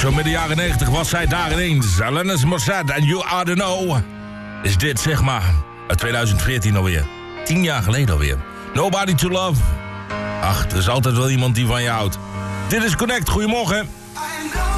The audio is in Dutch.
Zo midden jaren 90 was zij daar ineens. Alanis Morissette en You Are The Know. Is dit zeg maar uit 2014 alweer. 10 jaar geleden alweer. Nobody to Love. Ach, er is altijd wel iemand die van je houdt. Dit is Connect, goedemorgen.